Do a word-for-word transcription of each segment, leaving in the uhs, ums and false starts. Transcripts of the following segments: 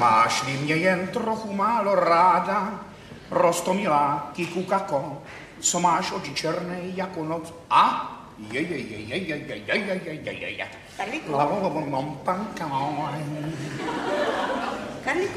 Máš-li mě jen trochu málo ráda, Rostomilá Kikukako, co máš oči černej jako noc. A? Je, je, je, je, je, je, je, je, je, je, je, je. Karlíku. Karlíku.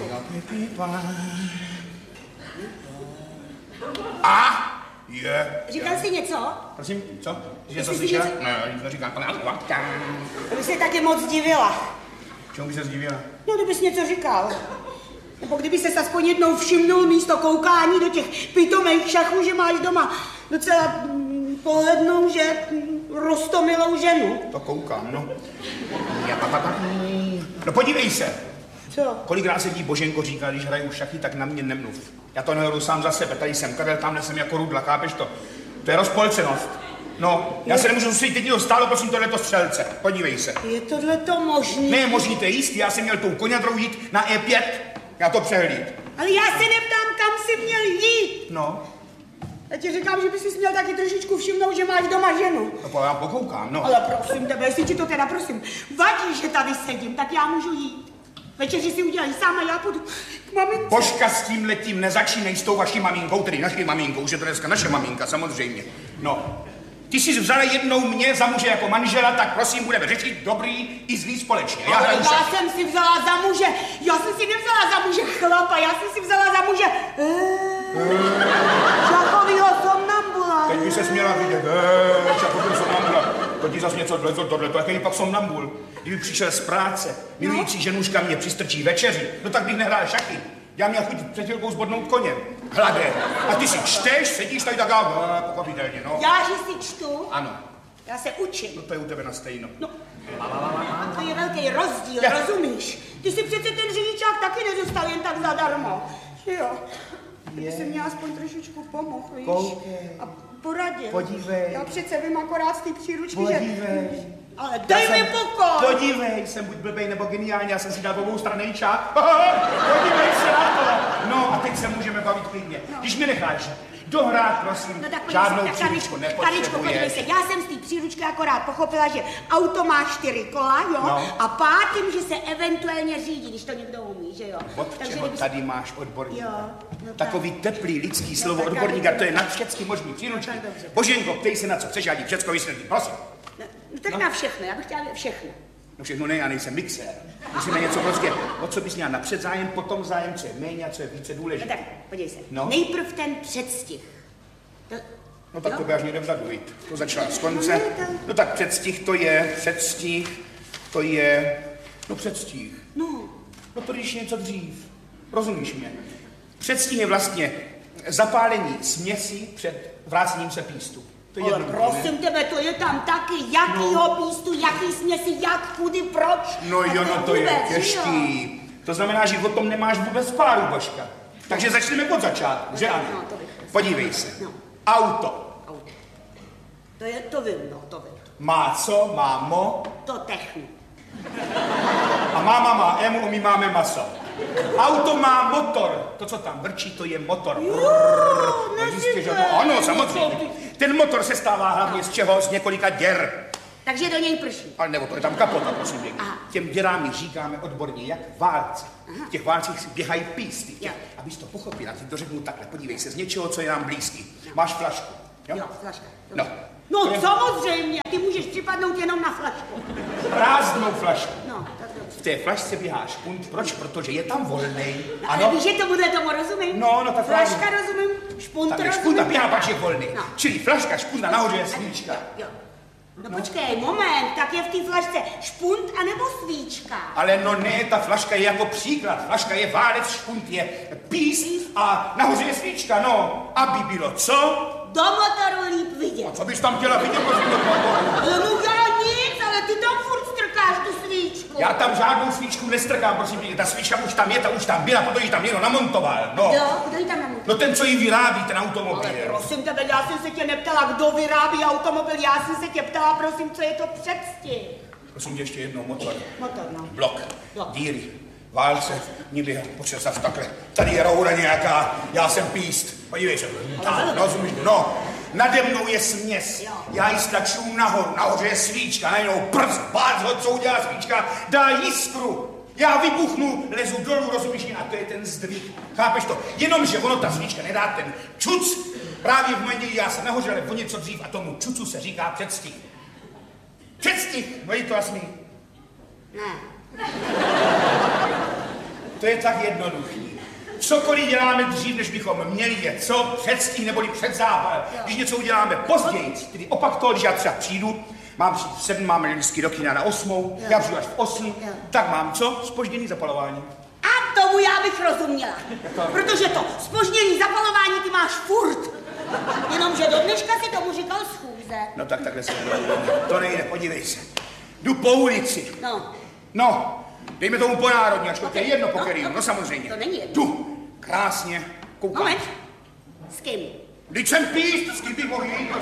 A? Je. Říkal jsi něco? Prosím, co? Jsi něco Jsi slyšela? něco- Ne, nic neříkám. To by se taky moc divila. Čemu by se zdivila? No, kdybys něco říkal. Nebo kdyby se aspoň jednou všimnul místo koukání do těch pitomých šachů, že máš doma docela mm, pohlednou, že mm, roztomilou ženu. To koukám, no. No podívej se. Co? Kolikrát se ti Boženko říká, když hraju šachy, tak na mě nemluv. Já to nehraju sám za sebe, tady jsem Karel, tamhle jsem jako Rudla, chápeš to? To je rozpolcenost. No, já se nemůžu soustředit, teď mi to stálo, prosím, tohleto střelce. Podívej se. Je tohleto možný? Ne, možný, to je jistý, já jsem měl tou koňadrou jít na E pět, já to přehlíd. Ale já se neptám, kam jsi měl jít. No, Já ti říkám, že bys si měl taky trošičku všimnout, že máš doma ženu. to já pokoukám, no. Ale prosím tebe, jestli ti to teda prosím vadí, že tady sedím, tak já můžu jít. Večeři si udělají sám a já půjdu k mamince. Božka, s tím letím nezačínej s tou vaší maminkou, tedy naší maminkou, už je to dneska naše maminka, samozřejmě. No, ty jsi vzala jednou mě za muže jako manžela, tak prosím, budeme řešit dobrý i zlý společně. Já, Ale hraju já šachy. jsem si vzala za muže, já jsem si nevzala za muže chlapa, já jsem si vzala za muže šachovýho somnambula. Teď by se směla vidět, eee, šachový somnambula. To ti zas něco tohleto, tohleto, jaký pak somnambul. Kdyby přišel z práce, milující ženuška mě přistrčí večeři, no tak bych nehrál šachy. Já měl chuť před chvilkou zbodnout koně, hladé. A ty si čteš, sedíš tady tak a pochopitelně, no. Já, že si čtu, Ano, já se učím. no to je u tebe na stejno. No, to je velký rozdíl, Já- rozumíš? Ty si přece ten řidičák taky nedostal jen tak zadarmo. Že jo? Ty jsi mě aspoň trošičku pomohl, víš? Koukej. A poradil. Podívej. Já přece vím akorát z té příručky, Podívej. že... Ale dej mi pokoj! Podívej, jsem buď blbej nebo geniální, já jsem si dal obou strany čák. Podívej se na to. No a teď se můžeme bavit klidně. No. Když mi necháš dohrát, prosím, No tak podívej žádnou se, tak příručku Karličko, Karličko, podívej se, nepotřebuješ. já jsem z té příručky akorát pochopila, že auto má čtyři kola, jo, No. a pátým, že se eventuálně řídí, když to někdo umí, že jo. Od Takže čeho kdyby tady máš odborníka? Jo, no tak. Takový teplý lidský slovo tak, odborníka, ale- to je nad všechny možný příručky. Tak dobře. Boženko, ptej se na co chceš, já ti všecko vysvětlím, prosím. No, no tak No. na všechno, já bych chtěla vědět všechno. No všechno ne, já nejsem mixér. Musíme něco prostě, o co bys měla napřed zájem, potom zájem, co je méně a co je více No důležité. tak, podívej se, No. nejprv ten předstih. To, No tak jo? to by až někde vzadu jít. To začala z konce. No, ne, to- No tak předstih to je, předstih, to je, no předstih. No, No to když je něco dřív. Rozumíš mě? Předstih je vlastně zapálení směsi před vrácením se pístu. To je ale jednoduché, prosím tebe, to je tam taky, jakýho pístu, jaký směsi, jak, kudy, proč. No A jo, no to je vůbec, že jo? těžký. To znamená, že o tom nemáš vůbec páru, Božka. Takže začneme od začátku, že ano? No, to bych chtěla. Podívej se. No. Auto. Auto. To je, to vím, no, to vím. Má co? Má mo. To technu. A máma má emu, my máme maso. Auto má motor. To, co tam vrčí, to je motor. Jo, No, jistě, že neříkej. to- Ano, samozřejmě. Ten motor se stává hlavně z čeho? Z několika děr. Takže do něj prší. Ale nebo to je tam kapota, prosím pěkně. Aha. Těm děrám my říkáme odborně, jak válce. V těch válcích běhají písty. Jo. Abys to pochopila, ty to řeknu takhle. Podívej se, z něčeho, co je nám blízký. Máš flašku. Jo? Jo, flaška. No. No To je samozřejmě, ty můžeš připadnout jenom na flašku. prázdnou flašku. No, tak dobře. V té flašce běhá špunt. Proč? Protože je tam volnej. No, ale víš, že tomuhle tomu rozumím? No, no, tak Flaška právě. rozumím, špunt Tam je rozumím. špunt a běhá, pak je volný. No. Čili flaška, špunt a nahoře je svíčka. Jo. No, no počkej, moment, tak je v té flašce špunt anebo svíčka? Ale no ne, ta flaška je jako příklad. Flaška je válec, špunt je pís a nahoře je svíčka, no. Aby bylo co? Do motoru líp vidět. A co bys tam chtěla vidět, prosím, do motoru? Ale no já nic, ale ty tam furt strkáš tu svíčku. Já tam žádnou svíčku nestrkám, prosím, tě. Ta svíčka už tam je, ta už tam byla, protože ji tam někdo namontoval, no. Jo, kdo ji tam namontoval? No ten, co ji vyrábí, ten automobil. Ale prosím tebe, já jsem se tě neptala, kdo vyrábí automobil, já jsem se tě ptala, prosím, co je to předstih. Prosím tě ještě jednou, motor. Motor, no. Blok, Blok. díry, válce, niby, počkej zase takhle. Tady je roura nějaká, já jsem píst. Podívej se, tak, rozumíš, no. Nade mnou je směs, Jo. já ji stlačuju nahoru, nahoře je svíčka, najednou prst, bác ho, co udělá svíčka, dá jiskru. Já vybuchnu, lezu dolů, rozumíš, a to je ten zdvih. Chápeš to? Jenomže ono ta svíčka nedá ten čuc. Právě v momentě, kdy já jsem nahoře, ale o něco dřív a tomu čucu se říká předstih. Předstih! No je to jasný? Ne. To je tak jednoduchý. Cokoliv děláme dřív, než bychom měli je co? Předstih neboli předzápal. Když něco uděláme později, tedy opak toho, když já třeba přijdu, mám přijít v sedm, máme lidský do kina na osmou, já přijdu až v osm, tak mám co? Zpožděný zapalování. A tomu já bych rozuměla. Protože to zpožděný zapalování ty máš furt. Jenomže do dneška si tomu říkal schůze. No tak takhle se to nejde, podívej se. Jdu po ulici. No. No, dejme tomu po národňačku, to je jedno po no, kterým, no, no samozřejmě. To není jedno. Jdu, krásně, koukám. Moment. S kým? Vždyť jsem píst, s kým bych mohl jít,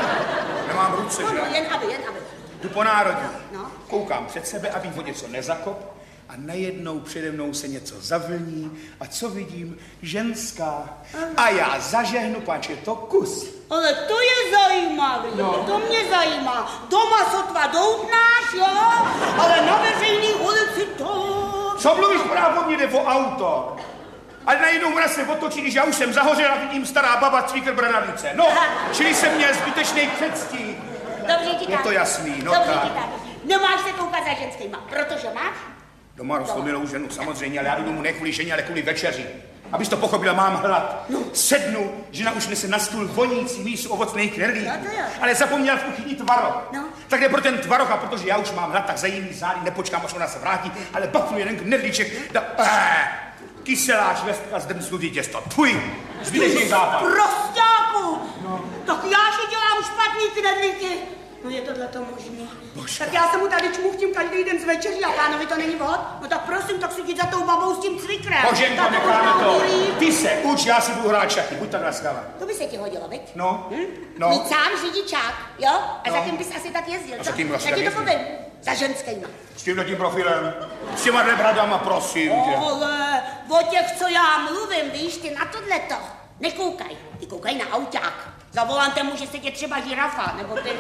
nemám ruce, No, že? no, jen aby, jen aby. Jdu po národní, No. koukám před sebe, abych o něco nezakop a najednou přede mnou se něco zavlní a co vidím? Ženská. A já zažehnu, páč je to kus. Ale to je zajímavé, No. to mě zajímá. Doma sotva doutnáš, jo, ale na veřejný ulici to... Co mluvíš, právo, mě jde o auto. Ale najednou ona se otočí, když já už jsem zahořel a vidím stará baba cvíkr bradavnice. No, čili jsem měl zbytečný předstih. Dobře ti Je tak. to jasný, no Dobře tak. ti tak. Nemáš se koukat za ženskýma, protože máš? Doma roztomilou ženu, samozřejmě, ale já jdu domů ne kvůli ženě, ale kvůli večeři. Abys to pochopila, mám hlad. No. Sednu, žena už nese na stůl vonící mísu ovocných knedlíků. No to jo. Ale zapomněla v kuchyni tvaroh. No. Tak jde pro ten tvaroh a protože já už mám hlad, tak za jiný zády nepočkám, až ona se vrátí, ale bafnu jeden knedlíček, da, eh, kyselá švestka z drncnutý těsto. Tvůj, zbytečný západ. Prostáku! No. Tak já si dělám špatný knedlíky. No je tohle to možný. Božka. Tak já se mu tady čmuchtím každý den z večeří a pánovi to není vhod. No tak prosím, tak si jdi za tou babou s tím cvikrem. Boženko, Tak necháme to. milý. Ty se uč, já si budu hrát šachy, buď tak laskavá. To by se ti hodilo, viď? No, Hm? no. Mít sám řidičák, jo? A No. za kým bys asi tak jezdil, A co? za kým asi Já tak ti to jezdím? povím. Za ženskýma. S tímhle profilem, s těma dvě bradama, prosím tě. Ale o těch, co já mluvím, víš, ty na tohleto nekoukaj. Ty koukaj na auták. Za volantem může sedět třeba žirafa, nebo ty.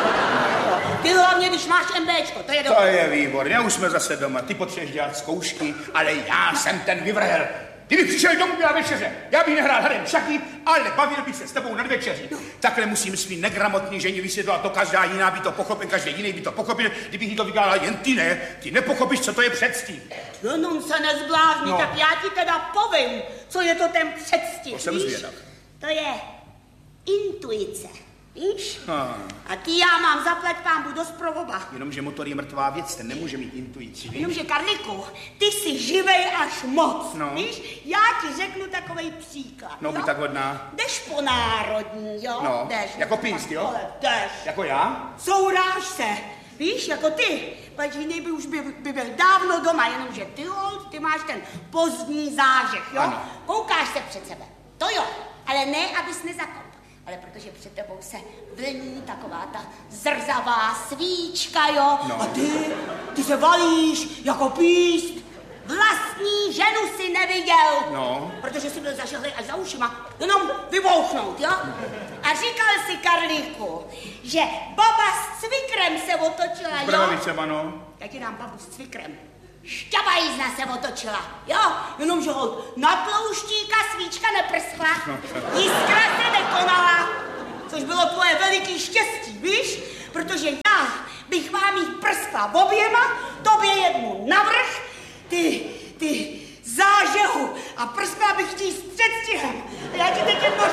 Ty hlavně, když máš MBčko, to je To dobré. je výborně, už jsme zase doma. Ty potřebuješ dělat zkoušky, ale já jsem ten vyvrhel. Kdybych přišel domů na večeře, já bych nehrál hrem šachy, ale bavil bych se s tebou na večeři. Takhle musím svý negramotný ženě vysvětlovat to, každá jiná by to pochopil, každý jiný by to pochopil, kdybych jí to vykládal, jen ty ne, ty nepochopíš, co to je předstih. Jenom se nezblázni, No. tak já ti teda povím, co je to ten předstih, To jsem víš? zvědav. To je intuice, víš? Ah. A ty já mám zaplať pámbu dost pro oba. Jenomže motor je mrtvá věc, ten nemůže mít intuici, víš? Jenomže, Karliku, ty jsi živej až moc, No. víš? Já ti řeknu takovej příklad, No, jo? buď tak hodná. Jdeš po národní, jo? No, Jdeš. jako píst, jo? Ale jdeš. Jako já? Souráž se, víš, jako ty. Pač jiný by už by, by byl dávno doma, jenomže ty, holt, ty máš ten pozdní zážeh, jo? Ano. Koukáš se před sebe, to jo, ale ne, abys nezakop. Ale protože před tebou se vlní taková ta zrzavá svíčka, jo? No. A ty, ty se valíš jako píst. Vlastní ženu si neviděl. No. Protože jsi byl zažehlý až za ušima. Jenom vybouchnout, jo? A říkal si, Karlíku, že baba s cvikrem se otočila, jo? Bradavicema, no. Já ti dám babu s cvikrem. Šťabajízna se otočila, jo? Jenomže holt na tlouštíka svíčka neprskla, jiskra se nekonala, což bylo tvoje veliký štěstí, víš? Protože já bych vám jí prskla oběma, tobě jednu navrch, ty, ty zážehu a prskla bych ti s předstihem. A já ti teď jedno